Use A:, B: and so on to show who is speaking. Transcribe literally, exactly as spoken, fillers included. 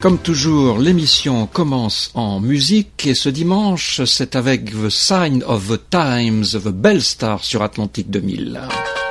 A: Comme toujours, l'émission commence en musique et ce dimanche, c'est avec The Sign of the Times, The Belle Star sur Atlantique deux mille.